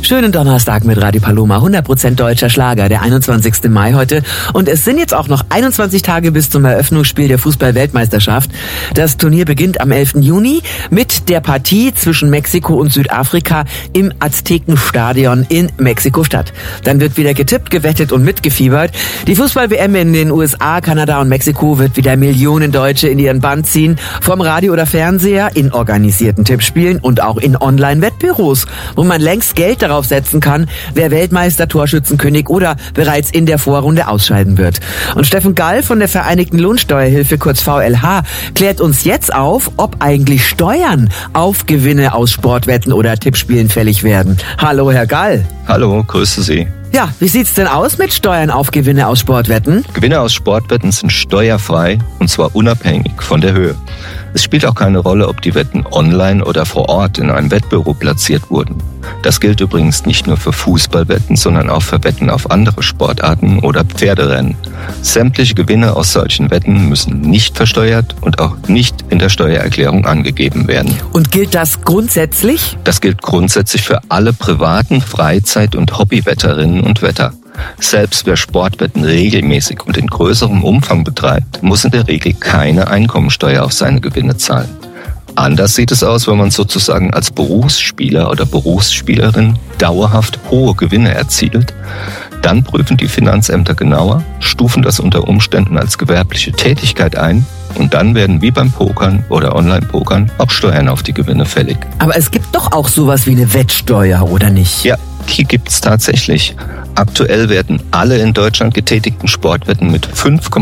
Schönen Donnerstag mit Radio Paloma, 100% deutscher Schlager, der 21. Mai heute. Und es sind jetzt auch noch 21 Tage bis zum Eröffnungsspiel der Fußball-Weltmeisterschaft. Das Turnier beginnt am 11. Juni mit der Partie zwischen Mexiko und Südafrika im Aztekenstadion in Mexiko-Stadt. Dann wird wieder getippt, gewettet und mitgefiebert. Die Fußball-WM in den USA, Kanada und Mexiko wird wieder Millionen Deutsche in ihren Bann ziehen. Vom Radio oder Fernseher, in organisierten Tippspielen und auch in Online-Wettbüros, wo man längst Geld darauf setzen kann, wer Weltmeister, Torschützenkönig oder bereits in der Vorrunde ausscheiden wird. Und Steffen Gall von der Vereinigten Lohnsteuerhilfe, kurz VLH, klärt uns jetzt auf, ob eigentlich Steuern auf Gewinne aus Sportwetten oder Tippspielen fällig werden. Hallo, Herr Gall. Hallo, grüße Sie. Ja, wie sieht's denn aus mit Steuern auf Gewinne aus Sportwetten? Gewinne aus Sportwetten sind steuerfrei und zwar unabhängig von der Höhe. Es spielt auch keine Rolle, ob die Wetten online oder vor Ort in einem Wettbüro platziert wurden. Das gilt übrigens nicht nur für Fußballwetten, sondern auch für Wetten auf andere Sportarten oder Pferderennen. Sämtliche Gewinne aus solchen Wetten müssen nicht versteuert und auch nicht in der Steuererklärung angegeben werden. Und gilt das grundsätzlich? Das gilt grundsätzlich für alle privaten Freizeit- und Hobbywetterinnen und Wetter. Selbst wer Sportwetten regelmäßig und in größerem Umfang betreibt, muss in der Regel keine Einkommensteuer auf seine Gewinne zahlen. Anders sieht es aus, wenn man sozusagen als Berufsspieler oder Berufsspielerin dauerhaft hohe Gewinne erzielt. Dann prüfen die Finanzämter genauer, stufen das unter Umständen als gewerbliche Tätigkeit ein und dann werden wie beim Pokern oder Online-Pokern auch Steuern auf die Gewinne fällig. Aber es gibt doch auch sowas wie eine Wettsteuer, oder nicht? Ja, die gibt's tatsächlich. Aktuell werden alle in Deutschland getätigten Sportwetten mit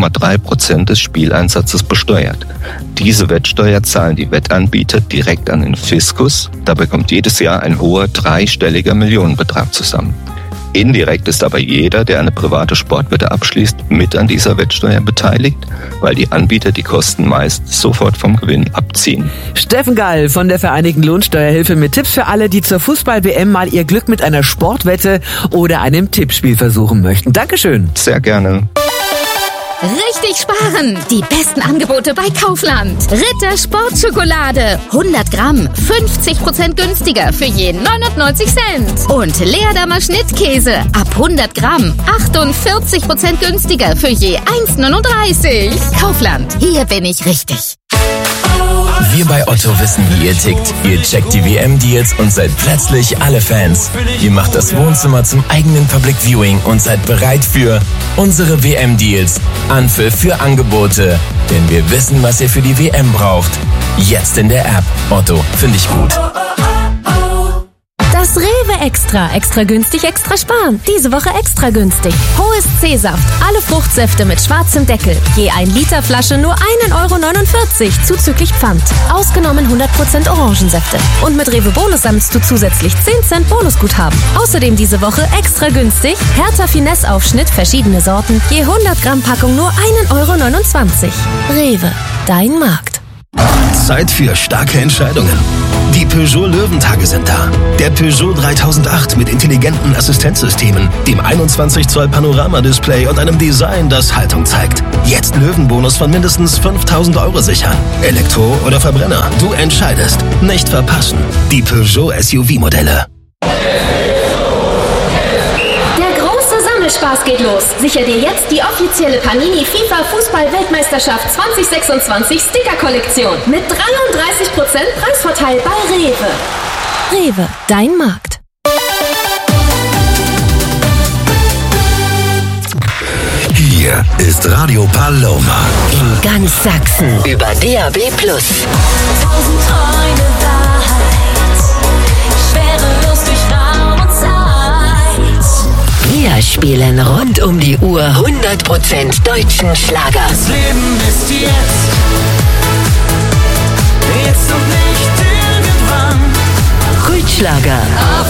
5,3% des Spieleinsatzes besteuert. Diese Wettsteuer zahlen die Wettanbieter direkt an den Fiskus. Dabei kommt jedes Jahr ein hoher dreistelliger Millionenbetrag zusammen. Indirekt ist aber jeder, der eine private Sportwette abschließt, mit an dieser Wettsteuer beteiligt, weil die Anbieter die Kosten meist sofort vom Gewinn abziehen. Steffen Gall von der Vereinigten Lohnsteuerhilfe mit Tipps für alle, die zur Fußball-WM mal ihr Glück mit einer Sportwette oder einem Tippspiel versuchen möchten. Dankeschön. Sehr gerne. Richtig sparen! Die besten Angebote bei Kaufland. Ritter Sportschokolade. 100 Gramm. 50% günstiger für je 99 Cent. Und Leerdammer Schnittkäse. Ab 100 Gramm. 48% günstiger für je 1,39. Kaufland. Hier bin ich richtig. Wir bei Otto wissen, wie ihr tickt. Ihr checkt die WM-Deals und seid plötzlich alle Fans. Ihr macht das Wohnzimmer zum eigenen Public Viewing und seid bereit für unsere WM-Deals. Anpfiff für Angebote. Denn wir wissen, was ihr für die WM braucht. Jetzt in der App. Otto, finde ich gut. Das Rewe Extra. Extra günstig, extra sparen. Diese Woche extra günstig. Hohes C-Saft. Alle Fruchtsäfte mit schwarzem Deckel. Je 1 Liter Flasche nur 1,49 € zuzüglich Pfand. Ausgenommen 100% Orangensäfte. Und mit Rewe Bonus sammelst du zusätzlich 10 Cent Bonusguthaben. Außerdem diese Woche extra günstig. Hertha Finesse Aufschnitt, verschiedene Sorten. Je 100 Gramm Packung nur 1,29 €. Rewe. Dein Markt. Zeit für starke Entscheidungen. Die Peugeot Löwentage sind da. Der Peugeot 3008 mit intelligenten Assistenzsystemen, dem 21 Zoll Panoramadisplay und einem Design, das Haltung zeigt. Jetzt Löwenbonus von mindestens 5.000 € sichern. Elektro oder Verbrenner, du entscheidest. Nicht verpassen. Die Peugeot SUV-Modelle. Spaß geht los. Sicher dir jetzt die offizielle Panini FIFA Fußball-Weltmeisterschaft 2026 Sticker-Kollektion mit 33% Preisvorteil bei Rewe. Rewe, dein Markt. Hier ist Radio Paloma. In ganz Sachsen über DAB+. Wir spielen rund um die Uhr 100% deutschen Schlager. Das Leben ist jetzt und nicht irgendwann. Kultschlager.